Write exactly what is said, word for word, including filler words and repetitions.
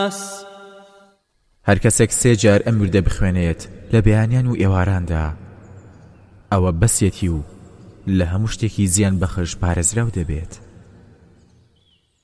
هەر کەسێک سێ جار ئەم وردە بخوێنێت لە بەیانیان و ئێواراندا ئەوە بەسێتی و لە هەموو شتێکی زیان بەخش پارێزراو دەبێت.